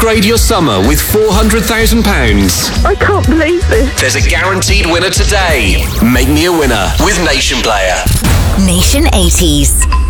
Upgrade your summer with £400,000. I can't believe this. There's a guaranteed winner today. Make me a winner with Nation Player. Nation 80s.